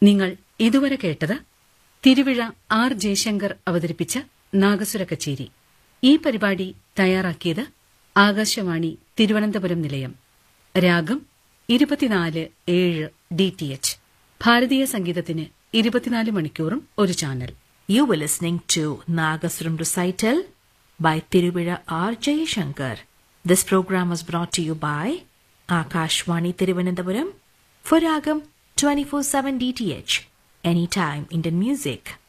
നിങ്ങൾ ഇതുവരെ കേട്ടത് തിരുവിഴ ആർ ജയശങ്കർ അവതരിപ്പിച്ച നാഗസുര കച്ചേരി. ഈ പരിപാടി തയ്യാറാക്കിയത് ആകാശവാണി തിരുവനന്തപുരം നിലയം. രാഗം 24/7 DTH. ഭാരതീയ സംഗീതത്തിന് 24 മണിക്കൂറും ഒരു channel. You were listening to Nagasuram recital by Tiruvira R. Jayashankar. This program was brought to you by Akashwani Thiruvananthapuram for Ragam 24/7 DTH. Anytime Indian music.